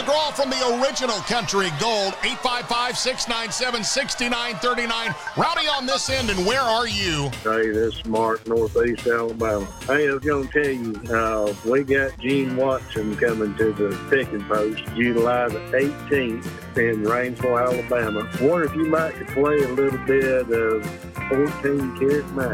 McGraw from the original Country Gold, 855-697-6939. Rowdy on this end, and where are you? Hey, this is Mark, Northeast Alabama. Hey, I was going to tell you, we got Gene Watson coming to the picking post July the 18th in Rainsville, Alabama. I wonder if you might could play a little bit of 14 Karat Magic.